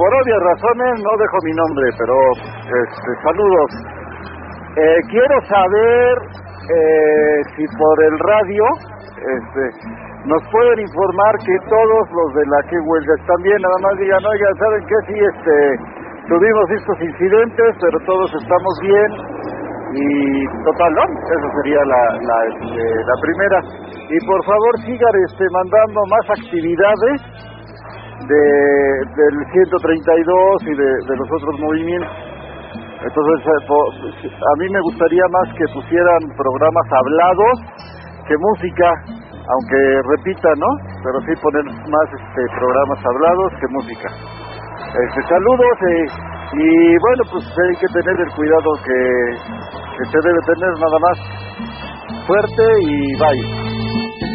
por obvias razones no dejo mi nombre, pero saludos. Quiero saber si por el radio nos pueden informar que todos los de la que huelga están bien, nada más digan, oiga, ¿saben qué? Sí, tuvimos estos incidentes, pero todos estamos bien, y total, ¿no? Esa sería la primera. Y por favor sigan mandando más actividades del 132 y de los otros movimientos. Entonces, a mí me gustaría más que pusieran programas hablados que música, aunque repita, ¿no? Pero sí poner más programas hablados que música. Saludos, y bueno, pues hay que tener el cuidado que se debe tener, nada más. Fuerte y bye.